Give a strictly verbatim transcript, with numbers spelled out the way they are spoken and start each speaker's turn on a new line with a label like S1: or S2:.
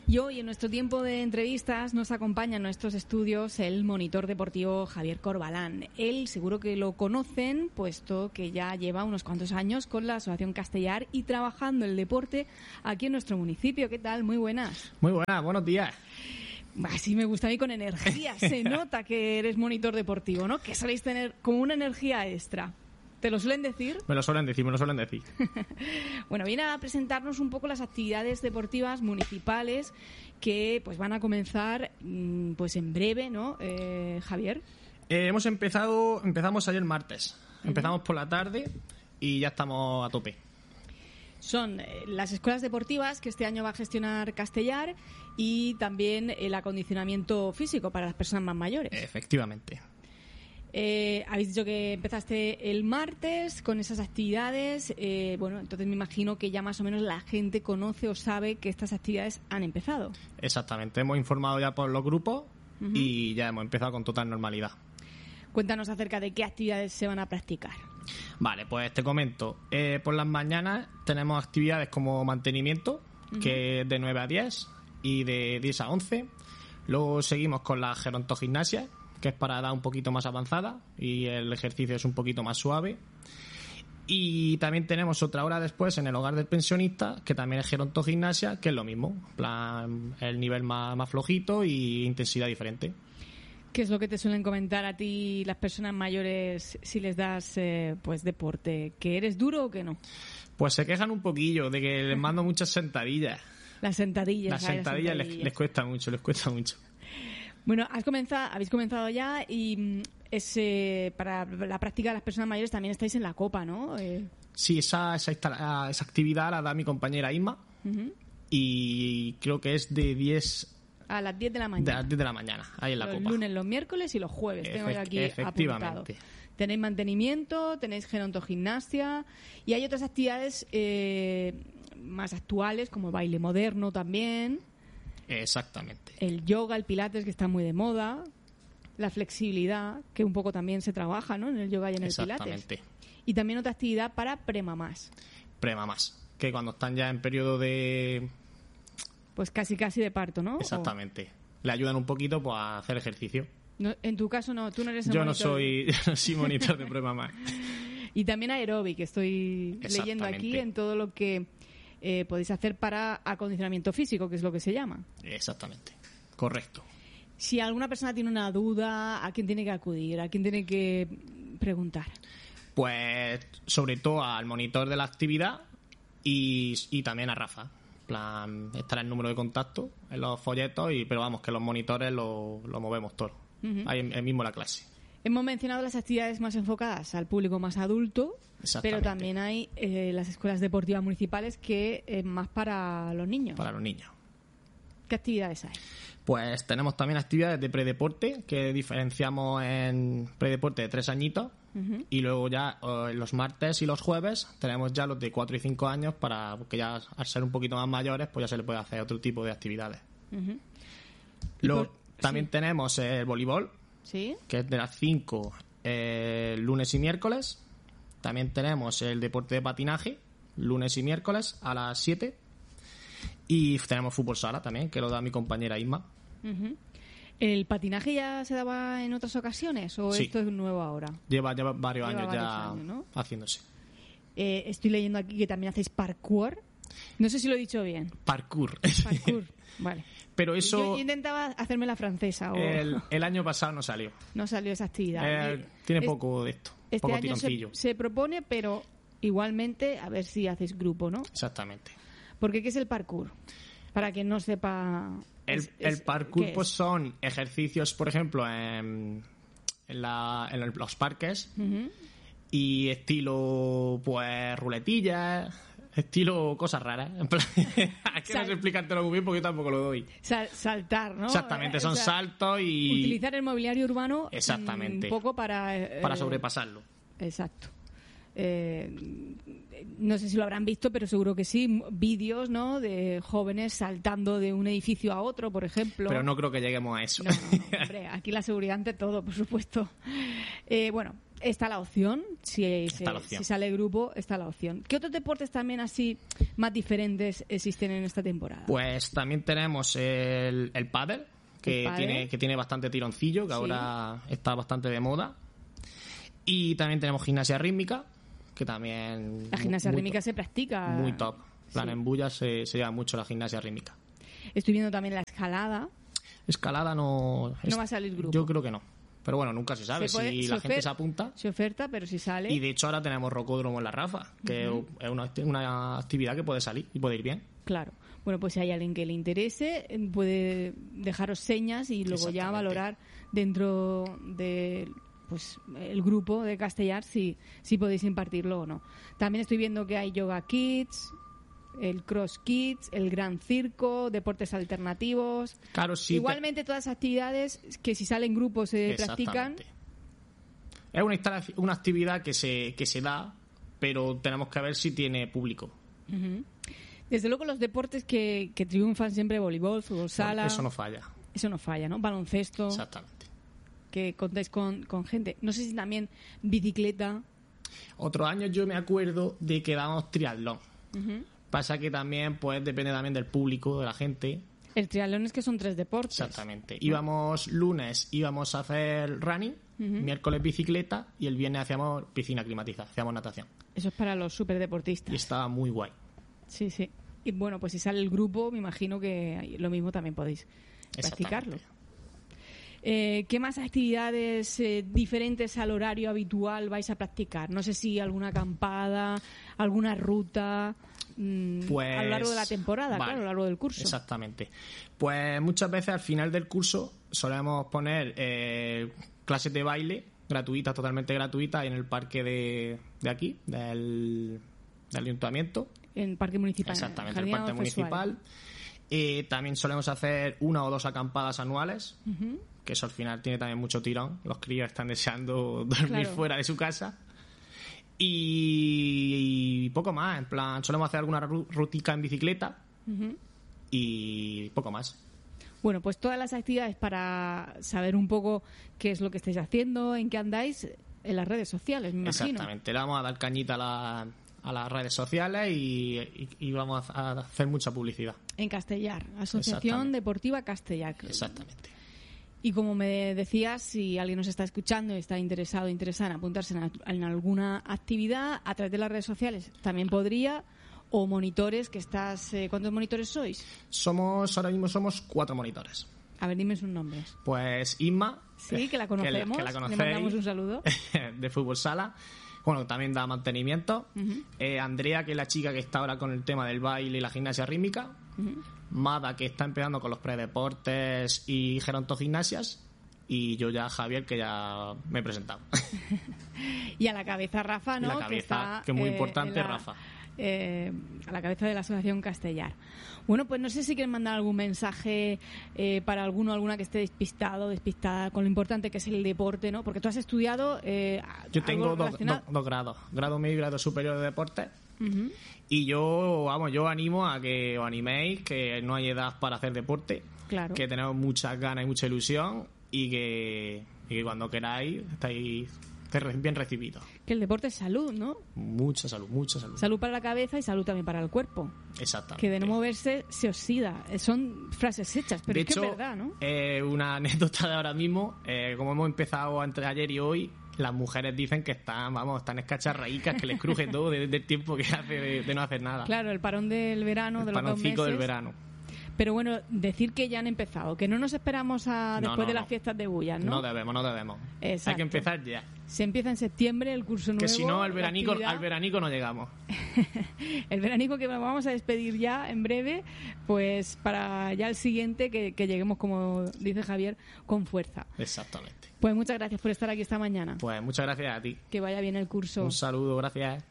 S1: Y hoy, en nuestro tiempo de entrevistas, nos acompaña en nuestros estudios el monitor deportivo Javier Corbalán. Él seguro que lo conocen, puesto que ya lleva unos cuantos años con la Asociación Castellar y trabajando el deporte aquí en nuestro municipio. ¿Qué tal? Muy buenas.
S2: Muy buenas, buenos días.
S1: Así me gusta a mí, con energía. Se nota que eres monitor deportivo, ¿no? Que soléis tener como una energía extra. ¿Te lo suelen decir?
S2: Me lo suelen decir, me lo suelen decir.
S1: Bueno, viene a presentarnos un poco las actividades deportivas municipales que pues van a comenzar pues en breve, ¿no, eh, Javier?
S2: Eh, hemos empezado, empezamos ayer martes. Empezamos uh-huh. por la tarde y ya estamos a tope.
S1: Son eh, las escuelas deportivas que este año va a gestionar Castellar y también el acondicionamiento físico para las personas más mayores.
S2: Efectivamente.
S1: Eh, habéis dicho que empezaste el martes con esas actividades. Eh, bueno, entonces me imagino que ya más o menos la gente conoce o sabe que estas actividades han empezado.
S2: Exactamente, hemos informado ya por los grupos uh-huh. y ya hemos empezado con total normalidad.
S1: Cuéntanos acerca de qué actividades se van a practicar.
S2: Vale, pues te comento. Eh, por las mañanas tenemos actividades como mantenimiento, uh-huh. que es de nueve a diez y de diez a once. Luego seguimos con la gerontogimnasia, que es para edad un poquito más avanzada y el ejercicio es un poquito más suave. Y también tenemos otra hora después en el hogar del pensionista, que también es gerontogimnasia, que es lo mismo, en plan, el nivel más, más flojito y intensidad diferente.
S1: ¿Qué es lo que te suelen comentar a ti las personas mayores si les das eh, pues deporte? ¿Que eres duro o que no?
S2: Pues se quejan un poquillo de que les mando muchas sentadillas.
S1: Las sentadillas.
S2: Las sentadillas, las sentadillas. Les, les cuesta mucho, les cuesta mucho.
S1: Bueno, has comenzado, habéis comenzado ya y es, eh, para la práctica de las personas mayores también estáis en la Copa, ¿no? Eh...
S2: Sí, esa, esa, esa actividad la da mi compañera Isma uh-huh. y creo que es de diez...
S1: A las diez de la mañana.
S2: De las diez de la mañana, ahí en la
S1: los
S2: Copa.
S1: Los lunes, los miércoles y los jueves,
S2: Efect-
S1: tengo yo aquí
S2: efectivamente.
S1: apuntado. Tenéis mantenimiento, tenéis gerontogimnasia y hay otras actividades eh, más actuales como baile moderno también.
S2: Exactamente.
S1: El yoga, el pilates, que está muy de moda. La flexibilidad, que un poco también se trabaja, ¿no? En el yoga y en el pilates.
S2: Exactamente.
S1: Y también otra actividad para premamás.
S2: Premamás, que cuando están ya en periodo de...
S1: Pues casi casi de parto, ¿no?
S2: Exactamente. O... Le ayudan un poquito pues, a hacer ejercicio.
S1: No, en tu caso no, tú no eres el
S2: Yo
S1: monitor.
S2: no soy, yo no soy monitor de premamás.
S1: Y también aeróbic, que estoy leyendo aquí en todo lo que... Eh, podéis hacer para acondicionamiento físico, que es lo que se llama.
S2: Exactamente, correcto.
S1: Si alguna persona tiene una duda, ¿a quién tiene que acudir? ¿A quién tiene que preguntar?
S2: Pues sobre todo al monitor de la actividad y, y también a Rafa. En plan, estará el número de contacto en los folletos, y pero vamos, que los monitores lo, lo movemos todo. Uh-huh. Ahí mismo la clase.
S1: Hemos mencionado las actividades más enfocadas al público más adulto, pero también hay eh, las escuelas deportivas municipales que es más para los niños.
S2: Para los niños.
S1: ¿Qué actividades hay?
S2: Pues tenemos también actividades de predeporte, que diferenciamos en predeporte de tres añitos, uh-huh. y luego ya eh, los martes y los jueves tenemos ya los de cuatro y cinco años, para porque ya al ser un poquito más mayores pues ya se le puede hacer otro tipo de actividades. Uh-huh. Luego por, también sí. tenemos el voleibol.
S1: ¿Sí?
S2: Que es de las cinco eh, lunes y miércoles. También tenemos el deporte de patinaje lunes y miércoles a las siete. Y tenemos fútbol sala también, que lo da mi compañera Isma.
S1: Uh-huh. ¿El patinaje ya se daba en otras ocasiones o
S2: sí.
S1: esto es nuevo ahora?
S2: Lleva, lleva varios
S1: lleva
S2: años
S1: varios
S2: ya
S1: años, ¿no?
S2: haciéndose.
S1: Eh, estoy leyendo aquí que también hacéis parkour. No sé si lo he dicho bien.
S2: Parkour.
S1: Parkour, vale.
S2: Pero eso...
S1: Yo intentaba hacerme la francesa. O...
S2: El, el año pasado no salió.
S1: No salió esa actividad.
S2: Eh, tiene poco de esto.
S1: Este
S2: poco
S1: año
S2: tironcillo.
S1: Se, se propone, pero igualmente a ver si hacéis grupo, ¿no?
S2: Exactamente.
S1: Porque ¿qué es el parkour? Para quien no sepa...
S2: El,
S1: es,
S2: el
S1: es,
S2: parkour pues son ejercicios, por ejemplo, en, en, la, en los parques, uh-huh. y estilo, pues, ruletillas, estilo cosas raras. En plan, es que Sal- no sé explicártelo muy bien porque yo tampoco lo doy.
S1: Sal- saltar, ¿no?
S2: Exactamente, son o sea, saltos y...
S1: Utilizar el mobiliario urbano
S2: Exactamente.
S1: un poco para... Eh,
S2: para sobrepasarlo.
S1: Exacto. Eh, no sé si lo habrán visto, pero seguro que sí, vídeos, ¿no?, de jóvenes saltando de un edificio a otro, por ejemplo.
S2: Pero no creo que lleguemos a eso.
S1: No, no, no, hombre, aquí la seguridad ante todo, por supuesto. Eh, bueno, está la opción. Si,
S2: está
S1: se,
S2: la opción.
S1: si sale el grupo, está la opción. ¿Qué otros deportes también así más diferentes existen en esta temporada?
S2: Pues también tenemos el, el pádel, que,
S1: ¿El pádel?
S2: Tiene, que tiene bastante tironcillo, que
S1: Sí.
S2: ahora está bastante de moda. Y también tenemos gimnasia rítmica, que también...
S1: La gimnasia
S2: muy
S1: rítmica
S2: top,
S1: se practica.
S2: Muy top. En plan,
S1: Sí.
S2: en Bullas se, se lleva mucho la gimnasia rítmica.
S1: Estoy viendo también la escalada.
S2: Escalada no...
S1: No va a salir grupo.
S2: Yo creo que no. Pero bueno, nunca se sabe.
S1: Se puede-
S2: si
S1: se
S2: la gente
S1: ofer-
S2: se apunta...
S1: Se oferta, pero si sale...
S2: Y de hecho ahora tenemos rocódromo en la Rafa, que
S1: Ujú.
S2: es una, una actividad que puede salir y puede ir bien.
S1: Claro. Bueno, pues si hay alguien que le interese, eh, puede dejaros señas y luego ya
S2: Exactamente.
S1: valorar dentro de pues el grupo de Castellar si, si podéis impartirlo o no. También estoy viendo que hay Yoga Kids, el Cross Kids, el Gran Circo, deportes alternativos.
S2: Claro, sí. te-
S1: Igualmente todas las actividades que si salen grupos se practican.
S2: Exactamente. Es una, instala- una actividad que se, que se da, pero tenemos que ver si tiene público.
S1: Ujú. Desde luego los deportes que, que triunfan siempre, voleibol, fútbol sala,
S2: Eso no falla.
S1: eso no falla, ¿no? Baloncesto,
S2: Exactamente.
S1: que contáis con, con gente. No sé si también bicicleta.
S2: Otros años yo me acuerdo de que dábamos triatlón.
S1: Ujú.
S2: Pasa que también, pues, depende también del público, de la gente.
S1: El triatlón es que son tres deportes.
S2: Exactamente. Íbamos lunes, íbamos a hacer running, miércoles bicicleta y el viernes hacíamos piscina climatizada, hacíamos natación.
S1: Eso es para los
S2: Y
S1: superdeportistas.
S2: estaba muy guay.
S1: Sí, sí. Y bueno, pues si sale el grupo, me imagino que lo mismo también podéis practicarlo.
S2: Exactamente.
S1: Eh, ¿Qué más actividades eh, diferentes al horario habitual vais a practicar? No sé si alguna acampada, alguna ruta mm,
S2: Pues,
S1: a lo largo de la temporada,
S2: vale.
S1: claro, a lo largo del curso.
S2: Exactamente. Pues muchas veces al final del curso solemos poner eh, clases de baile gratuitas, totalmente gratuitas, en el parque de, de aquí, del, del ayuntamiento.
S1: En Parque Municipal.
S2: Exactamente, el
S1: Jardín
S2: parque
S1: Adolfo Suárez.
S2: municipal. Eh, también solemos hacer una o dos acampadas anuales,
S1: Ujú.
S2: que eso al final tiene también mucho tirón. Los críos están deseando dormir
S1: Claro.
S2: fuera de su casa. Y, y poco más, en plan, solemos hacer alguna ru- rutica en bicicleta
S1: Ujú.
S2: y poco más.
S1: Bueno, pues todas las actividades para saber un poco qué es lo que estáis haciendo, en qué andáis, en las redes sociales, me imagino.
S2: Exactamente, le vamos a dar cañita a, la- a las redes sociales y, y- y vamos a hacer mucha publicidad.
S1: En Castellar, Asociación
S2: Exactamente.
S1: Deportiva Castellar.
S2: Exactamente.
S1: Y como me decías, si alguien nos está escuchando y está interesado o interesada en apuntarse en, a- en alguna actividad a través de las redes sociales, también podría, o monitores que estás... eh, ¿Cuántos monitores sois?
S2: Somos, ahora mismo somos cuatro monitores.
S1: A ver, dime sus nombres.
S2: Pues Isma,
S1: Sí, que la conocemos,
S2: que la
S1: le
S2: conocéis,
S1: mandamos un saludo.
S2: de fútbol sala. Bueno, también da mantenimiento.
S1: Ujú.
S2: Eh, Andrea, que es la chica que está ahora con el tema del baile y la gimnasia rítmica.
S1: Ujú.
S2: Mada, que está empezando con los predeportes y gerontogimnasias. Y yo ya, Javier, que ya me he presentado.
S1: Y a la cabeza Rafa, ¿no?
S2: Y la cabeza,
S1: que, está,
S2: que muy
S1: eh,
S2: importante,
S1: en la-
S2: Rafa.
S1: eh, a la cabeza de la Asociación Castellar. Bueno, pues no sé si quieren mandar algún mensaje eh, para alguno o alguna que esté despistado, despistada, con lo importante que es el deporte, ¿no? Porque tú has estudiado... eh,
S2: Yo
S1: algo
S2: tengo dos,
S1: relacionado-
S2: dos- dos grados. Grado medio y grado superior de deportes.
S1: Ujú.
S2: Y yo, vamos, yo animo a que os animéis, que no hay edad para hacer deporte.
S1: Claro.
S2: Que tenemos muchas ganas y mucha ilusión. Y que, y que cuando queráis estáis bien recibidos.
S1: Que el deporte es salud, ¿no?
S2: Mucha salud, mucha salud.
S1: Salud para la cabeza y salud también para el cuerpo.
S2: Exactamente.
S1: Que de no moverse se oxida. Eh, Son frases hechas, pero
S2: de
S1: es
S2: hecho,
S1: que es verdad, ¿no?
S2: eh, una anécdota de ahora mismo, eh, como hemos empezado entre ayer y hoy, las mujeres dicen que están, vamos, están escacharraicas, que les cruje todo desde el tiempo que hace de, de no hacer nada.
S1: Claro, el parón del verano,
S2: el
S1: de los dos
S2: panoncico
S1: meses.
S2: del verano.
S1: Pero bueno, decir que ya han empezado, que no nos esperamos a
S2: No,
S1: después
S2: no,
S1: de
S2: no.
S1: las fiestas de Bullas, ¿no?
S2: No debemos, no debemos.
S1: Exacto.
S2: Hay que empezar ya.
S1: Se empieza en septiembre el curso nuevo.
S2: Que si no, al
S1: la
S2: veranico,
S1: actividad.
S2: al veranico no llegamos.
S1: El veranico que nos vamos a despedir ya en breve, pues para ya el siguiente que, que lleguemos, como dice Javier, con fuerza.
S2: Exactamente.
S1: Pues muchas gracias por estar aquí esta mañana.
S2: Pues muchas gracias a ti.
S1: Que vaya bien el curso.
S2: Un saludo, gracias.